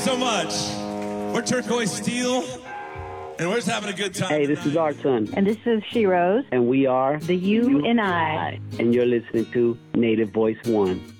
so much. We're Turquoise Steel, and we're just having a good time. Hey, this is Artun. And this is She Rose. And we are The You and I. And you're listening to Native Voice One.